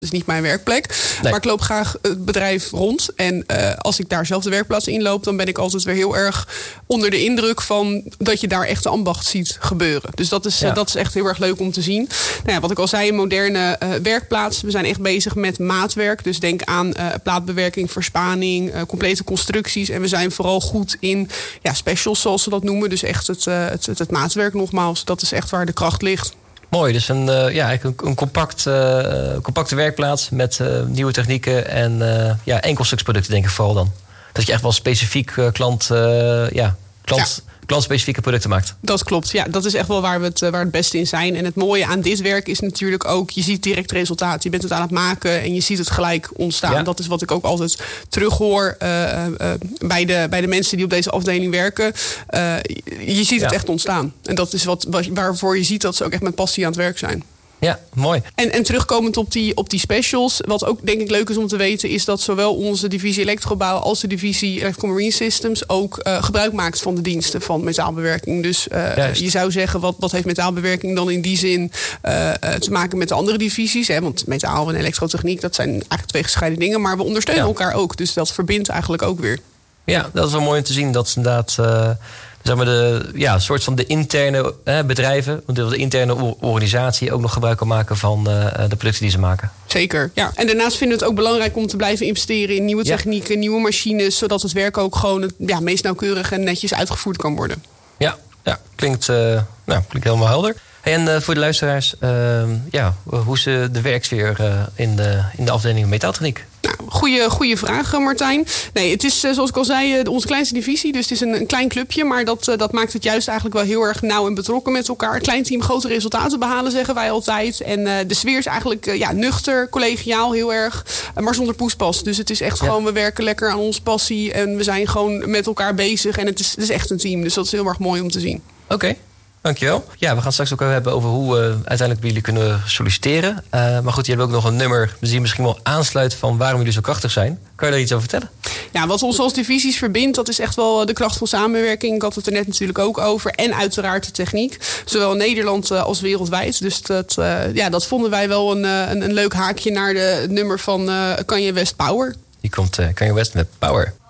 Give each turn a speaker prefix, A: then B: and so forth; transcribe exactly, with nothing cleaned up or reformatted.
A: is niet mijn werkplek.
B: Nee.
A: Maar ik loop graag het bedrijf rond. En uh, als ik daar zelf de werkplaats inloop, dan ben ik altijd weer heel erg onder de indruk van dat je daar echt de ambacht ziet gebeuren. Dus dat is, ja. uh, dat is echt heel erg leuk om te zien. Nou ja, wat ik al zei, een moderne uh, werkplaats. We zijn echt bezig met maatwerk. Dus denk aan uh, plaatbewerking, verspaning, uh, complete constructies. En we zijn vooral goed in ja, specials, zoals ze dat noemen. Dus echt het, uh, het, het, het maatwerk nogmaals. Dat is echt waar de kracht ligt.
B: Mooi, dus een, uh, ja, een, een compact, uh, compacte werkplaats met uh, nieuwe technieken en uh, ja, enkelstuksproducten denk ik vooral dan. Dat je echt wel specifiek uh, klant, uh, ja, klant, ja. klantspecifieke producten maakt.
A: Dat klopt, ja. Dat is echt wel waar we het, waar het beste in zijn. En het mooie aan dit werk is natuurlijk ook, je ziet direct resultaat. Je bent het aan het maken en je ziet het gelijk ontstaan. Ja. Dat is wat ik ook altijd terughoor uh, uh, bij, de, bij de mensen die op deze afdeling werken. Uh, je ziet ja. het echt ontstaan. En dat is wat, waarvoor je ziet dat ze ook echt met passie aan het werk zijn.
B: Ja, mooi.
A: En, en terugkomend op die, op die specials, wat ook denk ik leuk is om te weten, is dat zowel onze divisie elektrobouw als de divisie Electromarine Systems ook uh, gebruik maakt van de diensten van metaalbewerking. Dus uh, je zou zeggen, wat, wat heeft metaalbewerking dan in die zin uh, uh, te maken met de andere divisies? Hè? Want metaal en elektrotechniek, dat zijn eigenlijk twee gescheiden dingen, maar we ondersteunen ja. elkaar ook. Dus dat verbindt eigenlijk ook weer.
B: Ja, dat is wel mooi om te zien. Dat is inderdaad Uh... zeg maar de ja, soort van de interne eh, bedrijven, de interne organisatie ook nog gebruik kan maken van uh, de producten die ze maken.
A: Zeker, ja. En daarnaast vinden we het ook belangrijk om te blijven investeren in nieuwe technieken, ja. nieuwe machines, zodat het werk ook gewoon het ja, meest nauwkeurig en netjes uitgevoerd kan worden.
B: Ja, ja klinkt, uh, nou, klinkt helemaal helder. En uh, voor de luisteraars, uh, ja, hoe is de werksfeer uh, in, de, in de afdeling metaaltechniek?
A: Nou, goeie, goeie vraag, Martijn. Nee, het is zoals ik al zei, onze kleinste divisie. Dus het is een, een klein clubje. Maar dat, dat maakt het juist eigenlijk wel heel erg nauw en betrokken met elkaar. Klein team, grote resultaten behalen, zeggen wij altijd. En uh, de sfeer is eigenlijk uh, ja, nuchter, collegiaal heel erg. Uh, maar zonder poespas. Dus het is echt ja. gewoon, we werken lekker aan onze passie. En we zijn gewoon met elkaar bezig. En het is, het is echt een team. Dus dat is heel erg mooi om te zien.
B: Oké. Okay. Dankjewel. Ja, we gaan straks ook hebben over hoe we uiteindelijk bij jullie kunnen solliciteren. Uh, maar goed, je hebt ook nog een nummer die misschien wel aansluit van waarom jullie zo krachtig zijn. Kan je daar iets over vertellen?
A: Ja, wat ons als divisies verbindt, dat is echt wel de kracht van samenwerking. Ik had het er net natuurlijk ook over. En uiteraard de techniek. Zowel in Nederland als wereldwijd. Dus dat, uh, ja, dat vonden wij wel een, een, een leuk haakje naar de, het nummer van uh, Kanye West Power.
B: Die komt uh, Kanye West met Power.